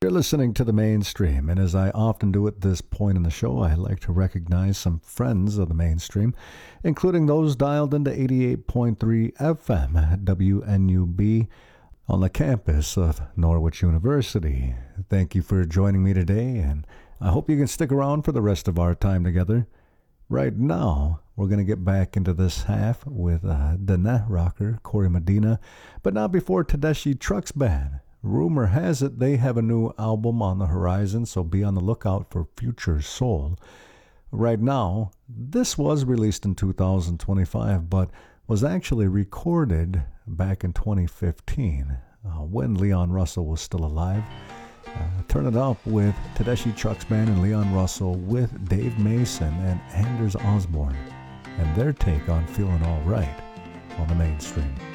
You're listening to the mainstream, and as I often do at this point in the show, I like to recognize some friends of the mainstream, including those dialed into 88.3 FM WNUB on the campus of Norwich University. Thank you for joining me today, and I hope you can stick around for the rest of our time together. Right now, we're going to get back into this half with Danette rocker Corey Medina, but not before Tedeschi Trucks Band. Rumor has it they have a new album on the horizon, so be on the lookout for Future Soul. Right now, this was released in 2025, but was actually recorded back in 2015 when Leon Russell was still alive. Turn it up with Tedeschi Trucks Band and Leon Russell with Dave Mason and Anders Osborne and their take on Feeling All Right on the mainstream.